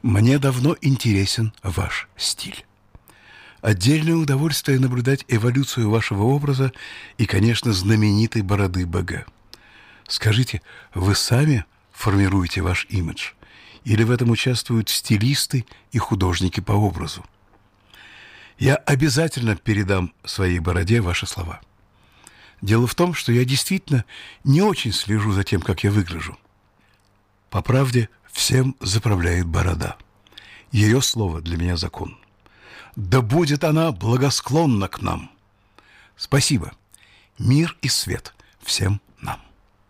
Мне давно интересен ваш стиль. Отдельное удовольствие наблюдать эволюцию вашего образа и, конечно, знаменитой бороды БГ. Скажите, вы сами формируете ваш имидж? Или в этом участвуют стилисты и художники по образу? Я обязательно передам своей бороде ваши слова. Дело в том, что я действительно не очень слежу за тем, как я выгляжу. По правде, всем заправляет борода. Ее слово для меня закон. Да будет она благосклонна к нам. Спасибо. Мир и свет всем